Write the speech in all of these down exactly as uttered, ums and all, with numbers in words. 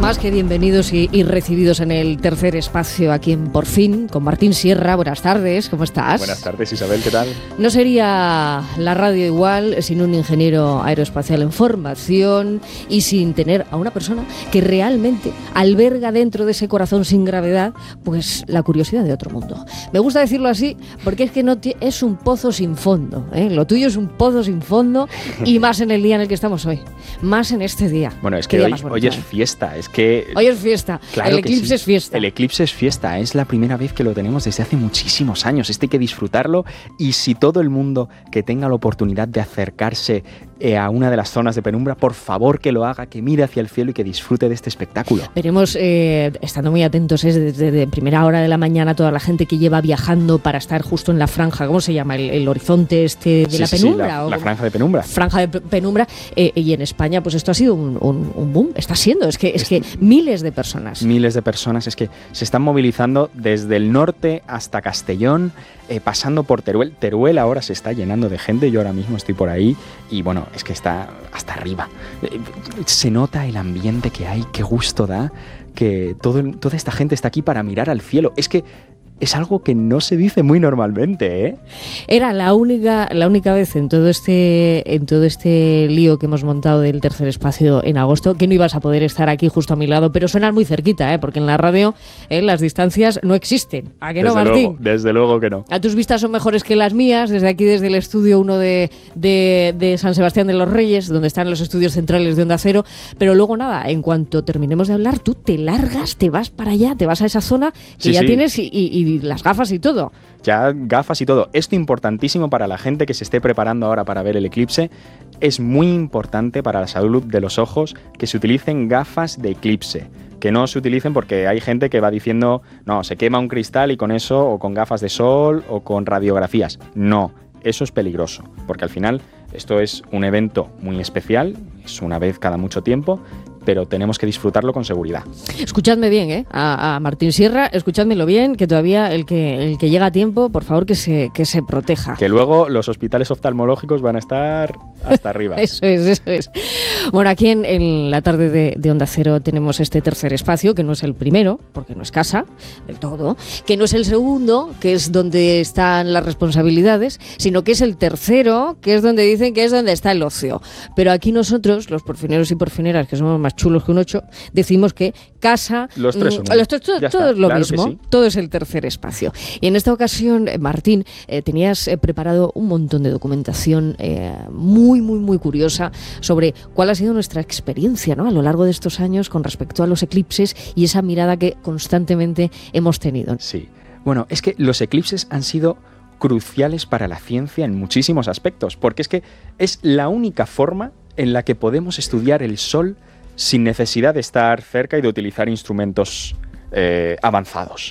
Más que bienvenidos y, y recibidos en el tercer espacio aquí en Por Fin, con Martín Sierra. Buenas tardes, ¿cómo estás? Buenas tardes, Isabel, ¿qué tal? No sería la radio igual sin un ingeniero aeroespacial en formación y sin tener a una persona que realmente alberga dentro de ese corazón sin gravedad, pues la curiosidad de otro mundo. Me gusta decirlo así porque es que no t- es un pozo sin fondo, ¿eh? Lo tuyo es un pozo sin fondo y más en el día en el que estamos hoy, más en este día. Bueno, es que hoy, hoy es fiesta, es que... Hoy es fiesta, claro el eclipse sí. es fiesta. El eclipse es fiesta, es la primera vez que lo tenemos desde hace muchísimos años, este hay que disfrutarlo y si todo el mundo que tenga la oportunidad de acercarse eh, a una de las zonas de penumbra, por favor que lo haga, que mire hacia el cielo y que disfrute de este espectáculo. Veremos, eh, estando muy atentos, ¿eh? desde de primera hora de la mañana, toda la gente que lleva viajando para estar justo en la franja, ¿cómo se llama? El, el horizonte este de sí, la sí, penumbra. Sí, la, ¿o la franja de penumbra. Franja de penumbra, eh, y en España pues esto ha sido un, un, un boom, está siendo, es que, es que miles de personas. Miles de personas, es que se están movilizando desde el norte hasta Castellón, eh, pasando por Teruel. Teruel ahora se está llenando de gente, yo ahora mismo estoy por ahí y bueno, es que está hasta arriba. Eh, se nota el ambiente que hay, qué gusto da, que todo, toda esta gente está aquí para mirar al cielo. Es que es algo que no se dice muy normalmente, ¿eh? Era la única, la única vez en todo este, en todo este lío que hemos montado del tercer espacio en agosto que no ibas a poder estar aquí justo a mi lado, pero suenas muy cerquita, ¿eh? Porque en la radio ¿eh? las distancias no existen. ¿A qué no, desde Martín? Luego, desde luego que no. A tus vistas son mejores que las mías, desde aquí, desde el estudio uno de, de, de San Sebastián de los Reyes, donde están los estudios centrales de Onda Cero, pero luego nada, en cuanto terminemos de hablar, tú te largas, te vas para allá, te vas a esa zona que sí, ya sí. tienes y, y Y las gafas y todo. Ya gafas y todo. Esto importantísimo para la gente que se esté preparando ahora para ver el eclipse. Es muy importante para la salud de los ojos que se utilicen gafas de eclipse. Que no se utilicen porque hay gente que va diciendo, no, se quema un cristal y con eso, o con gafas de sol, o con radiografías. No, eso es peligroso, porque al final esto es un evento muy especial, es una vez cada mucho tiempo, pero tenemos que disfrutarlo con seguridad. Escuchadme bien, ¿eh? A, a Martín Sierra, escuchádmelo bien, que todavía el que el que llega a tiempo, por favor, que se que se proteja. Que luego los hospitales oftalmológicos van a estar hasta arriba. Eso es, eso es. Bueno, aquí en, en la tarde de, de Onda Cero tenemos este tercer espacio, que no es el primero, porque no es casa del todo, que no es el segundo, que es donde están las responsabilidades, sino que es el tercero, que es donde dicen que es donde está el ocio. Pero aquí nosotros, los porfineros y porfineras, que somos más chulos que un ocho, decimos que casa, los tres son los tres, todo, todo es lo claro mismo, sí. Todo es el tercer espacio. Y en esta ocasión, Martín, eh, tenías eh, preparado un montón de documentación eh, muy, muy, muy curiosa sobre cuál ha sido nuestra experiencia, ¿no?, a lo largo de estos años con respecto a los eclipses y esa mirada que constantemente hemos tenido. Sí, bueno, es que los eclipses han sido cruciales para la ciencia en muchísimos aspectos, porque es que es la única forma en la que podemos estudiar el Sol sin necesidad de estar cerca y de utilizar instrumentos eh, avanzados.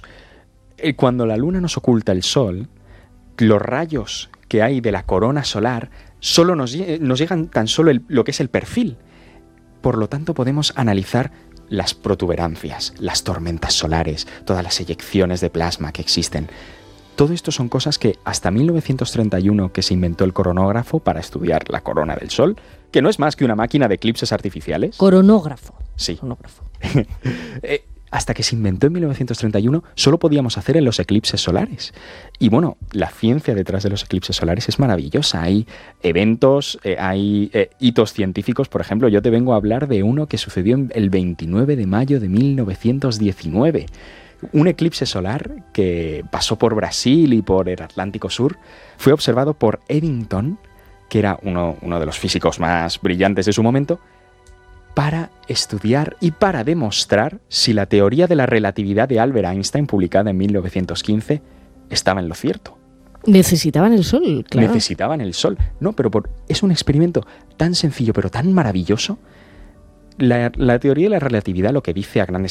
Cuando la Luna nos oculta el Sol, los rayos que hay de la corona solar solo nos, nos llegan tan solo el, lo que es el perfil. Por lo tanto, podemos analizar las protuberancias, las tormentas solares, todas las eyecciones de plasma que existen. Todo esto son cosas que hasta mil novecientos treinta y uno, que se inventó el coronógrafo para estudiar la corona del Sol, que no es más que una máquina de eclipses artificiales. Coronógrafo. Sí. Coronógrafo. eh, hasta que se inventó en mil novecientos treinta y uno, solo podíamos hacer en los eclipses solares. Y bueno, la ciencia detrás de los eclipses solares es maravillosa. Hay eventos, eh, hay eh, hitos científicos. Por ejemplo, yo te vengo a hablar de uno que sucedió el veintinueve de mayo de mil novecientos diecinueve. Un eclipse solar que pasó por Brasil y por el Atlántico Sur fue observado por Eddington, que era uno, uno de los físicos más brillantes de su momento, para estudiar y para demostrar si la teoría de la relatividad de Albert Einstein, publicada en mil novecientos quince, estaba en lo cierto. Necesitaban el Sol, claro. Necesitaban el Sol. No, pero por, es un experimento tan sencillo pero tan maravilloso. La, la teoría de la relatividad lo que dice a grandes